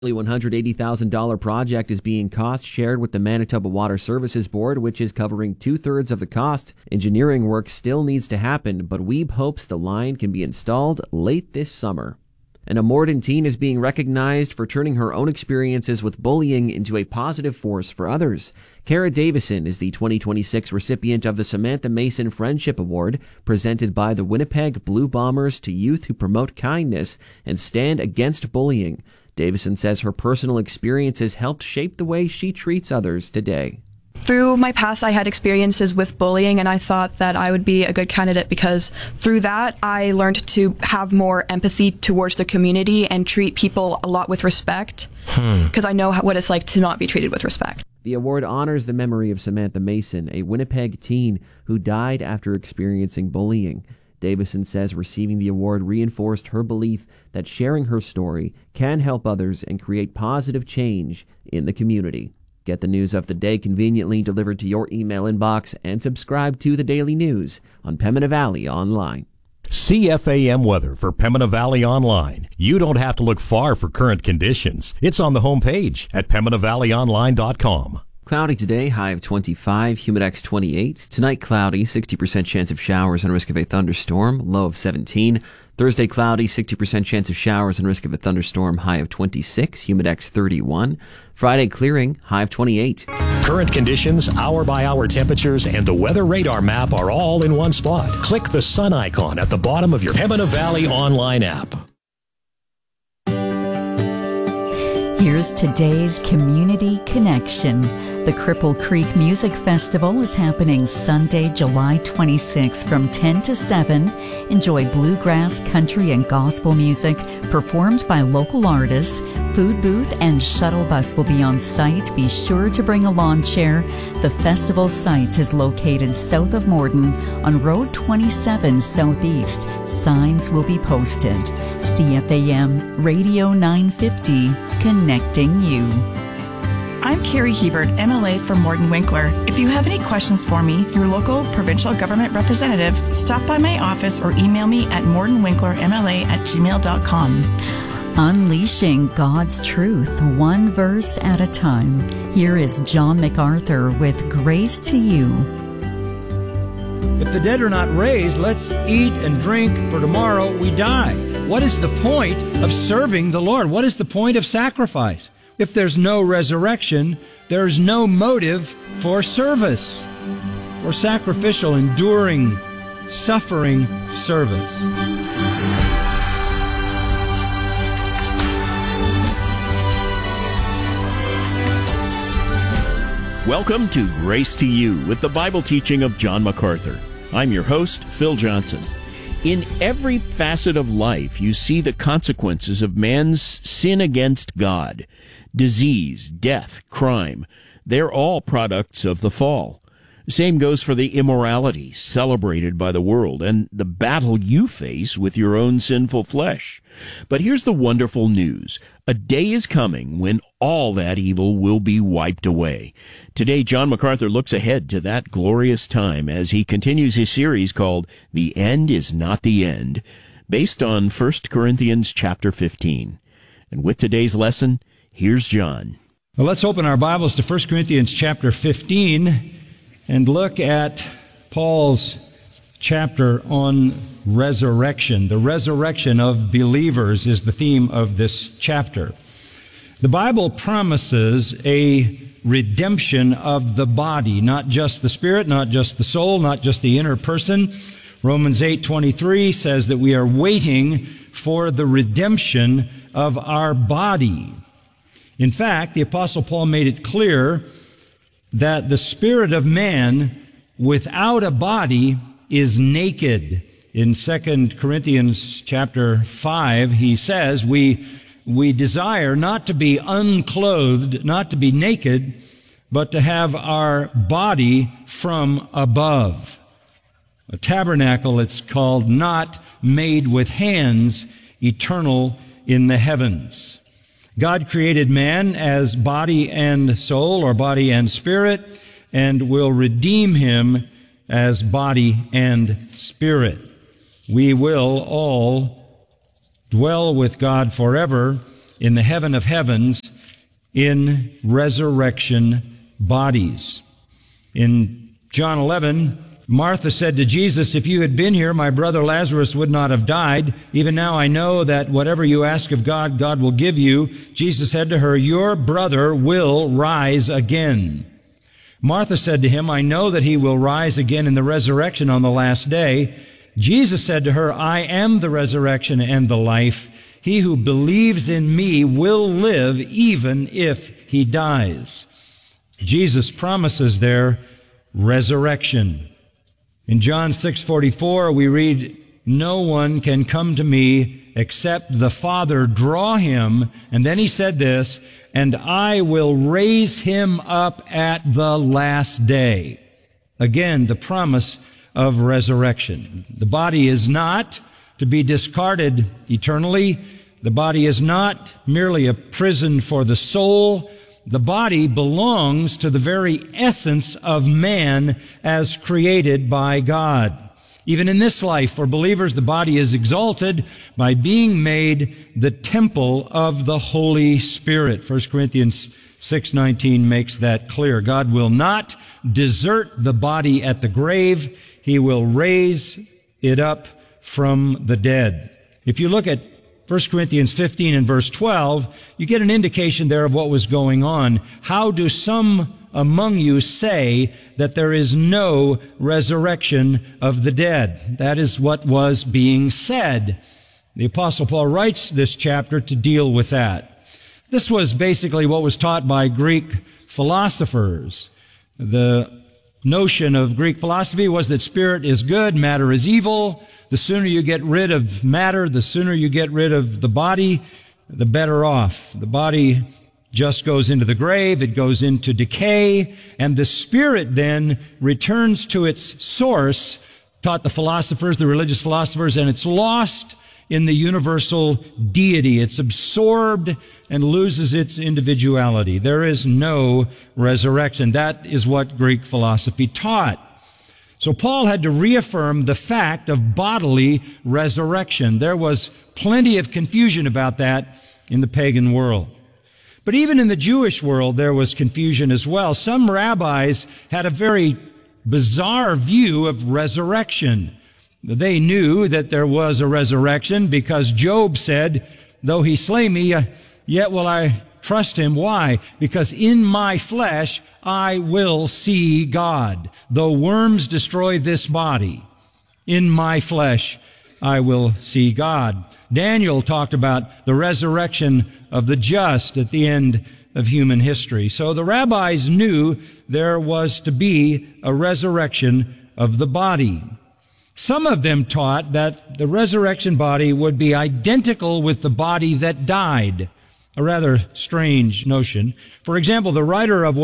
The $180,000 project is being cost-shared with the Manitoba Water Services Board, which is covering two-thirds of the cost. Engineering work still needs to happen, but Weeb hopes the line can be installed late this summer. And a Morden teen is being recognized for turning her own experiences with bullying into a positive force for others. Kara Davison is the 2026 recipient of the Samantha Mason Friendship Award, presented by the Winnipeg Blue Bombers to youth who promote kindness and stand against bullying. Davison says her personal experiences helped shape the way she treats others today. Through my past, I had experiences with bullying, and I thought that I would be a good candidate because through that, I learned to have more empathy towards the community and treat people a lot with respect, because I know what it's like to not be treated with respect. The award honors the memory of Samantha Mason, a Winnipeg teen who died after experiencing bullying. Davison says receiving the award reinforced her belief that sharing her story can help others and create positive change in the community. Get the news of the day conveniently delivered to your email inbox and subscribe to the Daily News on Pembina Valley Online. CFAM weather for Pembina Valley Online. You don't have to look far for current conditions. It's on the homepage at PembinaValleyOnline.com. Cloudy today, high of 25, humidex 28. Tonight, cloudy, 60% chance of showers and risk of a thunderstorm, low of 17. Thursday, cloudy, 60% chance of showers and risk of a thunderstorm, high of 26, humidex 31. Friday, clearing, high of 28. Current conditions, hour-by-hour temperatures, and the weather radar map are all in one spot. Click the sun icon at the bottom of your Pembina Valley Online app. Here's today's Community Connection. The Cripple Creek Music Festival is happening Sunday, July 26 from 10 to 7. Enjoy bluegrass, country, and gospel music performed by local artists. Food booth and shuttle bus will be on site. Be sure to bring a lawn chair. The festival site is located south of Morden on Road 27 Southeast. Signs will be posted. CFAM Radio 950, connecting you. I'm Carrie Hebert, MLA for Morden Winkler. If you have any questions for me, your local provincial government representative, stop by my office or email me at mordenwinklermla@gmail.com. Unleashing God's truth, one verse at a time. Here is John MacArthur with Grace to You. If the dead are not raised, let's eat and drink, for tomorrow we die. What is the point of serving the Lord? What is the point of sacrifice? If there's no resurrection, there's no motive for service, for sacrificial, enduring, suffering service. Welcome to Grace to You with the Bible teaching of John MacArthur. I'm your host, Phil Johnson. In every facet of life, you see the consequences of man's sin against God. Disease, death, crime, they're all products of the fall. Same goes for the immorality celebrated by the world and the battle you face with your own sinful flesh. But here's the wonderful news. A day is coming when all that evil will be wiped away. Today, John MacArthur looks ahead to that glorious time as he continues his series called The End is Not the End, based on 1 Corinthians chapter 15. And with today's lesson, here's John. Well, let's open our Bibles to 1 Corinthians chapter 15 and look at Paul's chapter on resurrection. The resurrection of believers is the theme of this chapter. The Bible promises a redemption of the body, not just the spirit, not just the soul, not just the inner person. Romans 8:23 says that we are waiting for the redemption of our body. In fact, the Apostle Paul made it clear that the spirit of man without a body is naked. In 2 Corinthians chapter 5, he says, we desire not to be unclothed, not to be naked, but to have our body from above. A tabernacle, it's called, not made with hands, eternal in the heavens. God created man as body and soul, or body and spirit, and will redeem him as body and spirit. We will all dwell with God forever in the heaven of heavens in resurrection bodies. In John 11, Martha said to Jesus, "If you had been here, my brother Lazarus would not have died. Even now I know that whatever you ask of God, God will give you." Jesus said to her, "Your brother will rise again." Martha said to him, "I know that he will rise again in the resurrection on the last day." Jesus said to her, "I am the resurrection and the life. He who believes in me will live even if he dies." Jesus promises there resurrection. In John 6:44, we read, "No one can come to me except the Father draw him." And then he said this, "And I will raise him up at the last day." Again, the promise of resurrection. The body is not to be discarded eternally. The body is not merely a prison for the soul. The body belongs to the very essence of man as created by God. Even in this life, for believers, the body is exalted by being made the temple of the Holy Spirit. 1 Corinthians 6:19 makes that clear. God will not desert the body at the grave. He will raise it up from the dead. If you look at 1 Corinthians 15 and verse 12, you get an indication there of what was going on. How do some among you say that there is no resurrection of the dead? That is what was being said. The Apostle Paul writes this chapter to deal with that. This was basically what was taught by Greek philosophers. The notion of Greek philosophy was that spirit is good, matter is evil. The sooner you get rid of matter, the sooner you get rid of the body, the better off. The body just goes into the grave, it goes into decay, and the spirit then returns to its source, taught the philosophers, the religious philosophers, and it's lost in the universal deity. It's absorbed and loses its individuality. There is no resurrection. That is what Greek philosophy taught. So Paul had to reaffirm the fact of bodily resurrection. There was plenty of confusion about that in the pagan world. But even in the Jewish world, there was confusion as well. Some rabbis had a very bizarre view of resurrection. They knew that there was a resurrection because Job said, "Though he slay me, yet will I trust him." Why? Because in my flesh I will see God. Though worms destroy this body, in my flesh I will see God. Daniel talked about the resurrection of the just at the end of human history. So the rabbis knew there was to be a resurrection of the body. Some of them taught that the resurrection body would be identical with the body that died. A rather strange notion. For example, the writer of